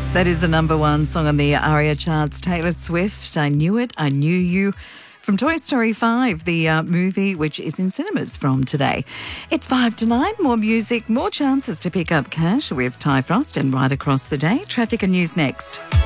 That is the number one song on the ARIA charts. Taylor Swift, I Knew It, I Knew You. From Toy Story 5, the movie, which is in cinemas from today. It's 5 to 9, more music, more chances to pick up cash with Ty Frost and right across the day. Traffic and news next.